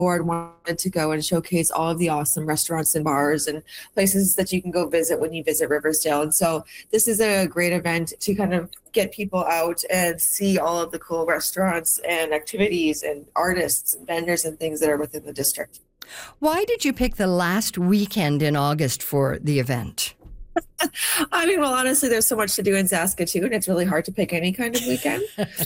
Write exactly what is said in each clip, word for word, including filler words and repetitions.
board wanted to go and showcase all of the awesome restaurants and bars and places that you can go visit when you visit Riversdale. And so this is a great event to kind of get people out and see all of the cool restaurants and activities and artists and vendors and things that are within the district. Why did you pick the last weekend in August for the event? I mean, well, honestly, there's so much to do in Saskatoon. It's really hard to pick any kind of weekend.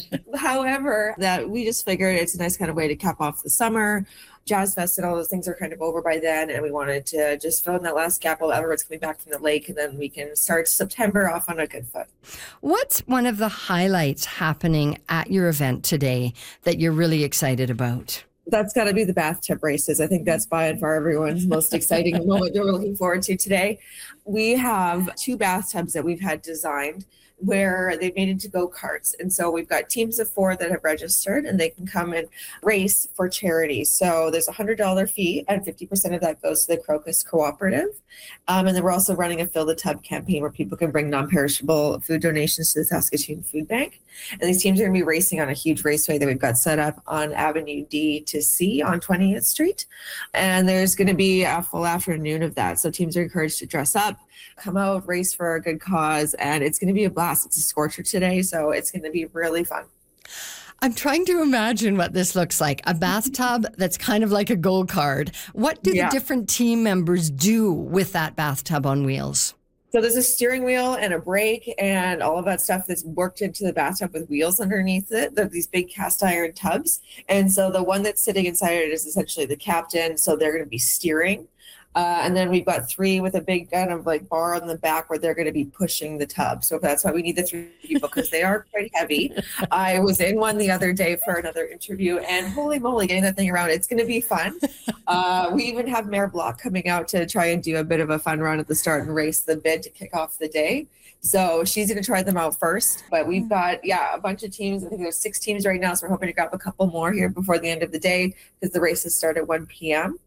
However, that we just figured it's a nice kind of way to cap off the summer. Jazz Fest and all those things are kind of over by then. And we wanted to just fill in that last gap while everyone's coming back from the lake. And then we can start September off on a good foot. What's one of the highlights happening at your event today that you're really excited about? That's got to be the bathtub races. I think that's by and far everyone's most exciting moment they're looking forward to today. We have two bathtubs that we've had designed where they've made into go-karts. And so we've got teams of four that have registered and they can come and race for charity. So there's a one hundred dollars fee and fifty percent of that goes to the Crocus Cooperative. Um, and then we're also running a Fill the Tub campaign where people can bring non-perishable food donations to the Saskatoon Food Bank. And these teams are going to be racing on a huge raceway that we've got set up on Avenue D to C on twentieth Street. And there's going to be a full afternoon of that. So teams are encouraged to dress up, come out, race for a good cause, and it's going to be a blast. It's a scorcher today, so it's going to be really fun. I'm trying to imagine what this looks like. A bathtub that's kind of like a go-kart. What do Yeah. the different team members do with that bathtub on wheels? So there's a steering wheel and a brake and all of that stuff that's worked into the bathtub with wheels underneath it. They're these big cast iron tubs. And so the one that's sitting inside it is essentially the captain. So they're going to be steering. Uh, and then we've got three with a big kind of like bar on the back where they're going to be pushing the tub. So that's why we need the three people because they are quite heavy. I was in one the other day for another interview and holy moly, getting that thing around. It's going to be fun. Uh, we even have Mayor Block coming out to try and do a bit of a fun run at the start and race the bid to kick off the day. So she's going to try them out first. But we've got, yeah, a bunch of teams. I think there's six teams right now. So we're hoping to grab a couple more here before the end of the day because the races start at one p.m.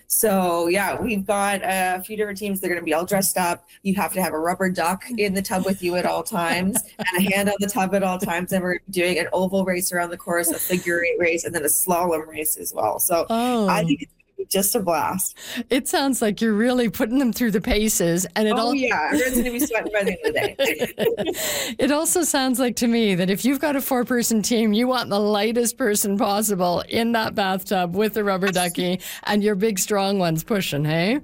So, yeah, we've got a few different teams. They're going to be all dressed up. You have to have a rubber duck in the tub with you at all times and a hand on the tub at all times. And we're doing an oval race around the course, a figure eight race, and then a slalom race as well. So Oh. I think it's going to be just a blast. It sounds like you're really putting them through the paces. And it Oh, all yeah. Everyone's going to be sweating by the end of the day. It also sounds like to me that if you've got a four-person team, you want the lightest person possible in that bathtub with the rubber ducky and your big, strong ones pushing, hey?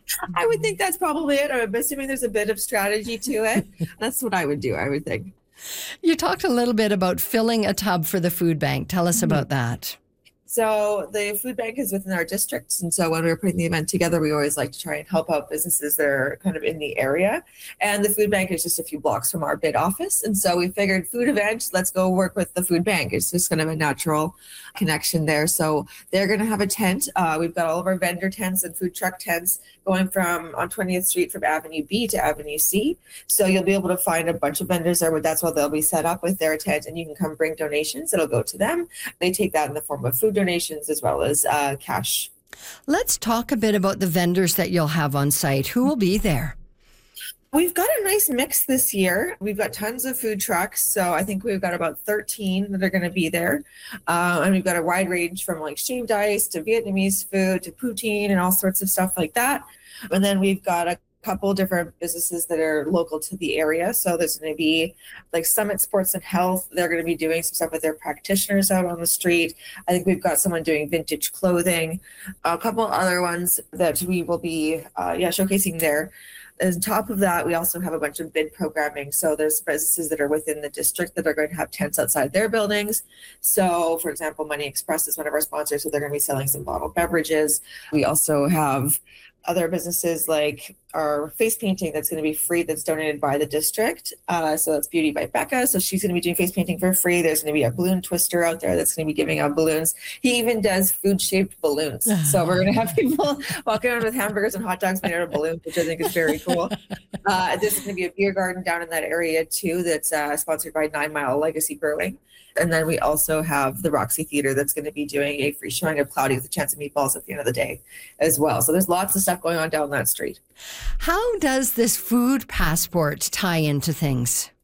I would think that's probably it. I'm assuming there's a bit of strategy to it. That's what I would do, I would think. You talked a little bit about filling a tub for the food bank. Tell us about that. So the food bank is within our districts. And so when we were putting the event together, we always like to try and help out businesses that are kind of in the area. And the food bank is just a few blocks from our bid office. And so we figured food event, let's go work with the food bank. It's just kind of a natural connection there. So they're going to have a tent. Uh, we've got all of our vendor tents and food truck tents going from on twentieth Street from Avenue B to Avenue C. So you'll be able to find a bunch of vendors there, but that's what they'll be set up with their tent. And you can come bring donations. It'll go to them. They take that in the form of food donations as well as uh, cash. Let's talk a bit about the vendors that you'll have on site. Who will be there? We've got a nice mix this year. We've got tons of food trucks. So I think we've got about thirteen that are going to be there. Uh, and we've got a wide range from like shaved ice to Vietnamese food to poutine and all sorts of stuff like that. And then we've got a couple different businesses that are local to the area. So there's going to be like Summit Sports and Health. They're going to be doing some stuff with their practitioners out on the street. I think we've got someone doing vintage clothing, a couple other ones that we will be uh, yeah, showcasing there. On top of that, we also have a bunch of bid programming. So there's businesses that are within the district that are going to have tents outside their buildings. So, for example, Money Express is one of our sponsors, so they're going to be selling some bottled beverages. We also have other businesses like our face painting that's going to be free, that's donated by the district. Uh, so that's Beauty by Becca. So she's going to be doing face painting for free. There's going to be a balloon twister out there that's going to be giving out balloons. He even does food-shaped balloons. So we're going to have people walking around with hamburgers and hot dogs made out of balloons, which I think is very cool. Uh, there's going to be a beer garden down in that area too that's uh, sponsored by Nine Mile Legacy Brewing. And then we also have the Roxy Theater that's going to be doing a free showing of Cloudy with a Chance of Meatballs at the end of the day as well. So there's lots of stuff going on down that street. How does this food passport tie into things?